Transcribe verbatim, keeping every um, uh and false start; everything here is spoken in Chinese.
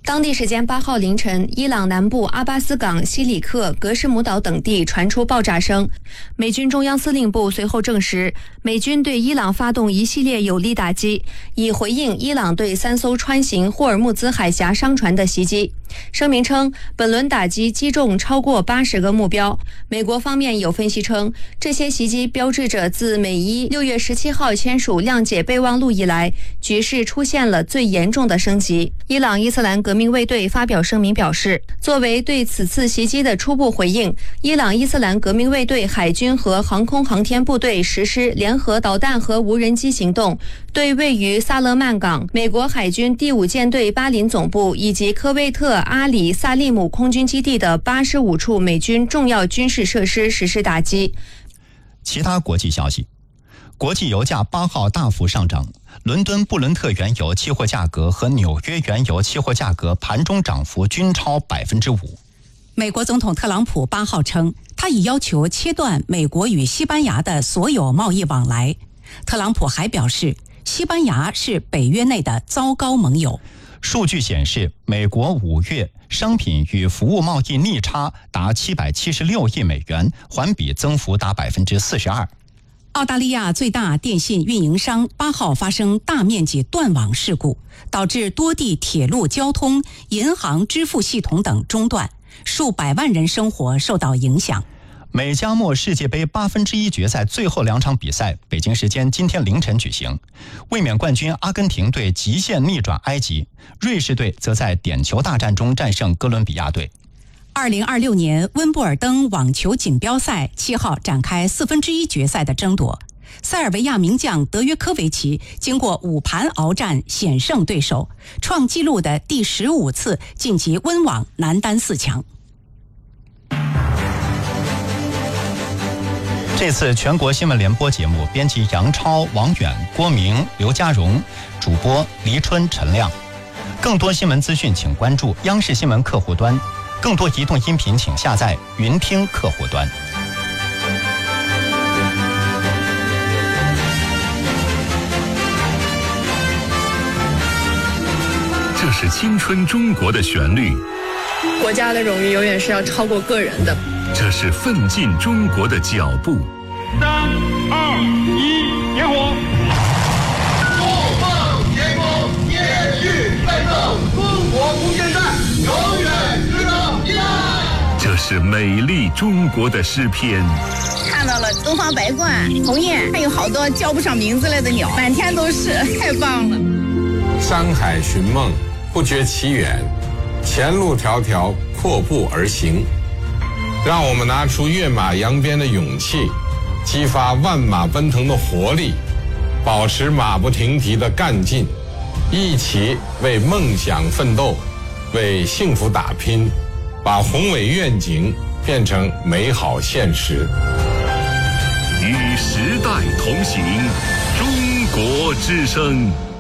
当地时间八号凌晨，伊朗南部阿巴斯港、西里克、格什姆岛等地传出爆炸声。美军中央司令部随后证实，美军对伊朗发动一系列有力打击，以回应伊朗对三艘穿行霍尔木兹海峡商船的袭击。声明称，本轮打击击中超过八十个目标。美国方面有分析称，这些袭击标志着自美伊六月十七号签署谅解备忘录以来，局势出现了最严重的升级。伊朗伊斯兰革命卫队发表声明表示，作为对此次袭击的初步回应，伊朗伊斯兰革命卫队海军和航空航天部队实施联合导弹和无人机行动，对位于萨勒曼港美国海军第五舰队巴林总部以及科威特阿里萨利姆空军基地的八十五处美军重要军事设施实施打击。 其他国际消息，国际油价八号大幅上涨，伦敦布伦特原油期货价格和纽约原油期货价格盘中涨幅均超百分之五。 美国总统特朗普八号称，他已要求切断美国与西班牙的所有贸易往来。特朗普还表示，西班牙是北约内的糟糕盟友。 数据显示，美国五月商品与服务贸易逆差达七百七十六亿美元，环比增幅达百分之四十二。 澳大利亚最大电信运营商八号发生大面积断网事故，导致多地铁路交通、银行支付系统等中断，数百万人生活受到影响。 美加墨世界杯八分之一决赛最后两场比赛，北京时间今天凌晨举行。卫冕冠军阿根廷队极限逆转埃及，瑞士队则在点球大战中战胜哥伦比亚队。 二零二六年温布尔登网球锦标赛七号展开四分之一决赛的争夺，塞尔维亚名将德约科维奇经过五盘鏖战险胜对手，创纪录的第十五次晋级温网男单四强。 这次全国新闻联播节目，编辑杨超、王远、郭明、刘家荣，主播黎春、陈亮。更多新闻资讯请关注央视新闻客户端，更多移动音频请下载云听客户端。 这是青春中国的旋律， 国家的荣誉永远是要超过个人的。 这是奋进中国的脚步。 三二一，点火！ 怒放天空，延续奋斗，中国空间站永远值得依赖。 这是美丽中国的诗篇。 看到了东方白鹳、鸿雁，还有好多叫不上名字来的鸟，满天都是，太棒了。 山海寻梦，不觉其远，前路迢迢，阔步而行。让我们拿出跃马扬鞭的勇气，激发万马奔腾的活力，保持马不停蹄的干劲，一起为梦想奋斗，为幸福打拼，把宏伟愿景变成美好现实。 与时代同行，中国之声。